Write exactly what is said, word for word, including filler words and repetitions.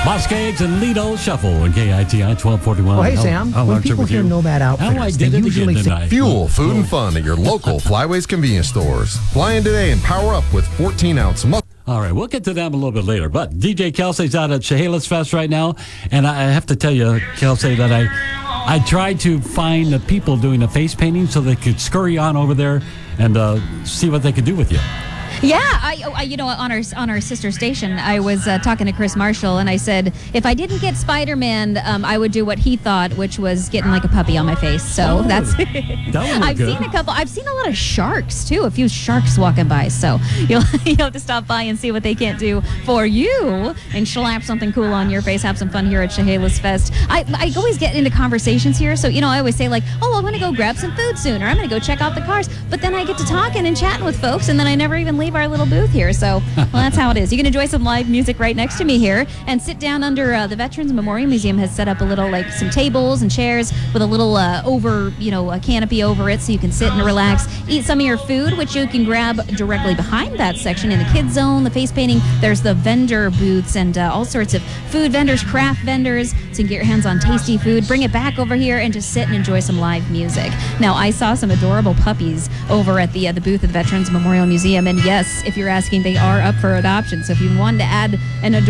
Boskaggs and Lido Shuffle in K I T I twelve forty-one. Oh, hey, Sam. Oh, when I'm people with hear you. Nomad Outfitters, Oh, I they did it usually again, think didn't I? Fuel, food, and fun at your local Flyways convenience stores. Fly in today and power up with fourteen ounce muscle. All right, we'll get to them a little bit later. But D J Kelsey's out at Chehalis Fest right now, and I have to tell you, Kelsey, that I I tried to find the people doing the face painting so they could scurry on over there and uh, see what they could do with you. Yeah, I, I, you know, on our on our sister station, I was uh, talking to Chris Marshall, and I said if I didn't get Spider-Man, um, I would do what he thought, which was getting like a puppy on my face. So Oh, that's. that would look I've good. seen a couple. I've seen a lot of sharks too. A few sharks walking by. So you'll you have to stop by and see what they can't do for you, and slap something cool on your face. Have some fun here at Chehalis Fest. I I always get into conversations here, so you know I always say like, oh, I want to go grab some food soon, or I'm going to go check out the cars. But then I get to talking and chatting with folks, and then I never even leave our little booth here. So, well, that's how it is. You can enjoy some live music right next to me here and sit down under uh, the Veterans Memorial Museum has set up a little, like, some tables and chairs with a little uh, over, you know, a canopy over it so you can sit and relax, eat some of your food, which you can grab directly behind that section in the kids zone, the face painting. There's the vendor booths and uh, all sorts of food vendors, craft vendors, so you can get your hands on tasty food. Bring it back over here and just sit and enjoy some live music. Now, I saw some adorable puppies over at the uh, the booth at the Veterans Memorial Museum, and yes, if you're asking, they are up for adoption. So if you wanted to add an adorable